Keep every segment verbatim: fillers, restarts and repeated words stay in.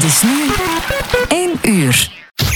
is nu één uur.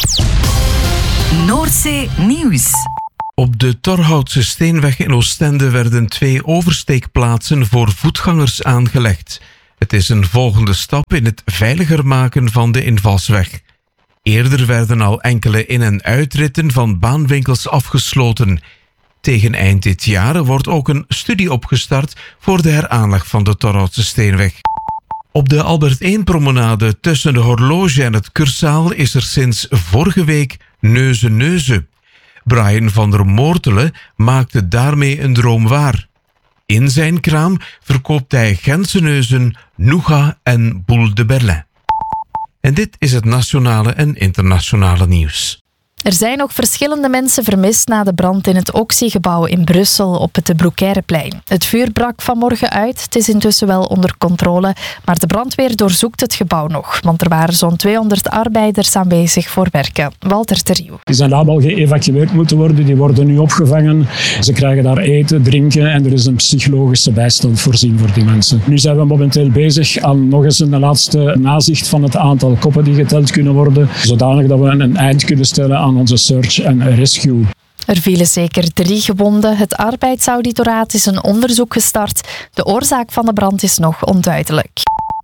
Noordzee Nieuws. Op de Torhoutse Steenweg in Oostende werden twee oversteekplaatsen voor voetgangers aangelegd. Het is een volgende stap in het veiliger maken van de invalsweg. Eerder werden al enkele in- en uitritten van baanwinkels afgesloten. Tegen eind dit jaar wordt ook een studie opgestart voor de heraanleg van de Torhoutse Steenweg. Op de Albert één-promenade tussen de Horloge en het Cursaal is er sinds vorige week neuze-neuze. Brian van der Moortelen maakte daarmee een droom waar. In zijn kraam verkoopt hij Gentseneuzen, Nougat en Boule de Berlin. En dit is het nationale en internationale nieuws. Er zijn nog verschillende mensen vermist na de brand in het Oxy-gebouw in Brussel op het De Broekeireplein. Het vuur brak vanmorgen uit. Het is intussen wel onder controle, maar de brandweer doorzoekt het gebouw nog, want er waren zo'n tweehonderd arbeiders aanwezig voor werken. Walter Terrieuw. Die zijn allemaal geëvacueerd moeten worden. Die worden nu opgevangen. Ze krijgen daar eten, drinken en er is een psychologische bijstand voorzien voor die mensen. Nu zijn we momenteel bezig aan nog eens een laatste nazicht van het aantal koppen die geteld kunnen worden, zodanig dat we een eind kunnen stellen aan onze search en rescue. Er vielen zeker drie gewonden. Het arbeidsauditoraat is een onderzoek gestart. De oorzaak van de brand is nog onduidelijk.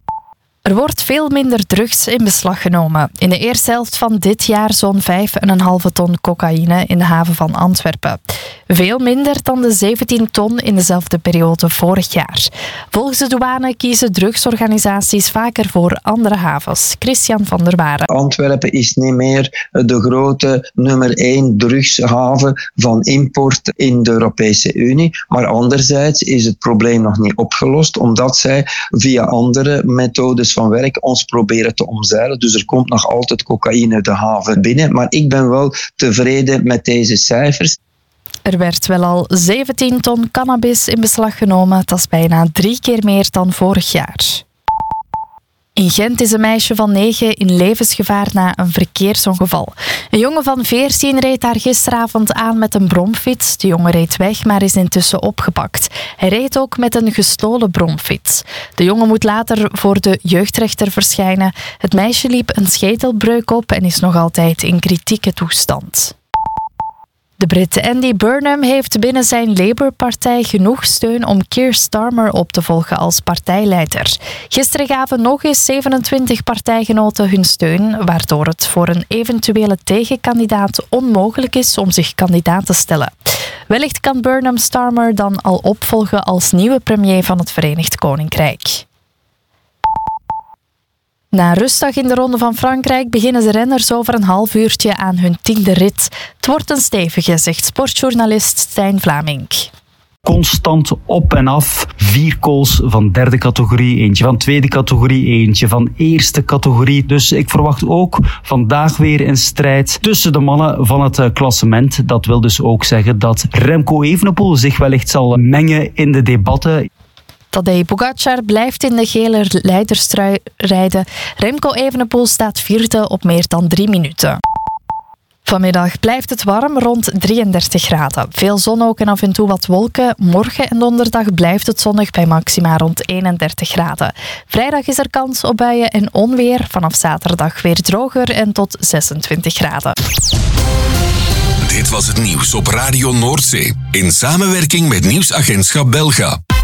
Er wordt veel minder drugs in beslag genomen. In de eerste helft van dit jaar zo'n vijf komma vijf ton cocaïne in de haven van Antwerpen. Veel minder dan de zeventien ton in dezelfde periode vorig jaar. Volgens de douane kiezen drugsorganisaties vaker voor andere havens. Christian van der Waren. Antwerpen is niet meer de grote nummer één drugshaven van import in de Europese Unie. Maar anderzijds is het probleem nog niet opgelost, omdat zij via andere methodes van werk ons proberen te omzeilen. Dus er komt nog altijd cocaïne de haven binnen. Maar ik ben wel tevreden met deze cijfers. Er werd wel al zeventien ton cannabis in beslag genomen. Dat is bijna drie keer meer dan vorig jaar. In Gent is een meisje van negen in levensgevaar na een verkeersongeval. Een jongen van veertien reed haar gisteravond aan met een bromfiets. De jongen reed weg, maar is intussen opgepakt. Hij reed ook met een gestolen bromfiets. De jongen moet later voor de jeugdrechter verschijnen. Het meisje liep een schedelbreuk op en is nog altijd in kritieke toestand. De Brit Andy Burnham heeft binnen zijn Labour-partij genoeg steun om Keir Starmer op te volgen als partijleider. Gisteren gaven nog eens zevenentwintig partijgenoten hun steun, waardoor het voor een eventuele tegenkandidaat onmogelijk is om zich kandidaat te stellen. Wellicht kan Burnham Starmer dan al opvolgen als nieuwe premier van het Verenigd Koninkrijk. Na een rustdag in de Ronde van Frankrijk beginnen de renners over een half uurtje aan hun tiende rit. Het wordt een stevige, zegt sportjournalist Stijn Vlamink. Constant op en af. Vier calls van derde categorie, eentje van tweede categorie, eentje van eerste categorie. Dus ik verwacht ook vandaag weer een strijd tussen de mannen van het klassement. Dat wil dus ook zeggen dat Remco Evenepoel zich wellicht zal mengen in de debatten. Tadej Pogacar blijft in de gele leiderstrui rijden. Remco Evenepoel staat vierde op meer dan drie minuten. Vanmiddag blijft het warm, rond drieëndertig graden. Veel zon ook en af en toe wat wolken. Morgen en donderdag blijft het zonnig bij maxima rond eenendertig graden. Vrijdag is er kans op buien en onweer. Vanaf zaterdag weer droger en tot zesentwintig graden. Dit was het nieuws op Radio Noordzee. In samenwerking met Nieuwsagentschap Belga.